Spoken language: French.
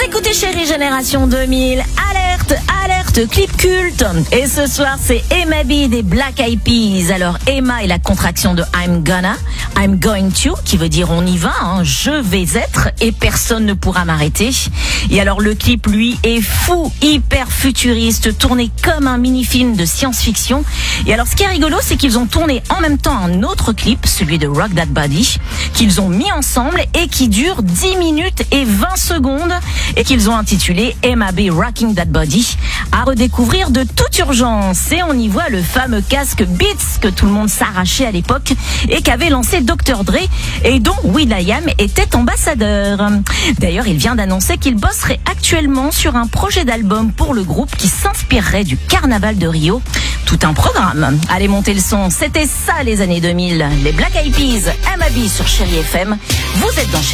écoutez Chérie Génération 2000, alerte, clip culte. Et ce soir, c'est Emma B des Black Eyed Peas. Alors, Emma est la contraction de I'm going to, qui veut dire on y va, je vais être, et personne ne pourra m'arrêter. Et alors, le clip, lui, est fou, hyper futuriste, tourné comme un mini-film de science-fiction. Et alors, ce qui est rigolo, c'est qu'ils ont tourné en même temps un autre clip, celui de Rock That Body, qu'ils ont mis ensemble et qui dure 10 minutes et 20 secondes et qu'ils ont intitulé Emma B Rocking That Body, à redécouvrir de toute urgence. Et on y voit le fameux casque Beats que tout le monde s'arrachait à l'époque et qu'avait lancé Dr. Dre et dont will.i.am était ambassadeur. D'ailleurs, il vient d'annoncer qu'il bosserait actuellement sur un projet d'album pour le groupe qui s'inspirerait du carnaval de Rio. Tout un programme. Allez, montez le son. C'était ça les années 2000. Les Black Eyed Peas, Emma B sur Chérie FM. Vous êtes dans